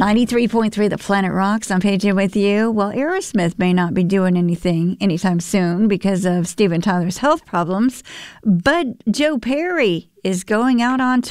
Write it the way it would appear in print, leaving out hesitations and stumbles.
93.3 The Planet Rocks. I'm Paige with you. Well, Aerosmith may not be doing anything anytime soon because of Steven Tyler's health problems, but Joe Perry is going out on tour.